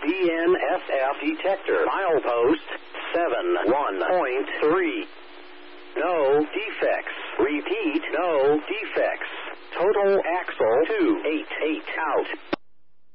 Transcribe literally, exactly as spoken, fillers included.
D N S F detector. Milepost seven one point three. No defects. Repeat, no defects. Total axle two eight eight out.